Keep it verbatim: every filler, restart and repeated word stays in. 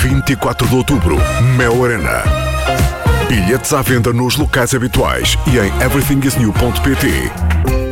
vinte e quatro de outubro, Mel Arena. Bilhetes à venda nos locais habituais e em everything is new ponto pt.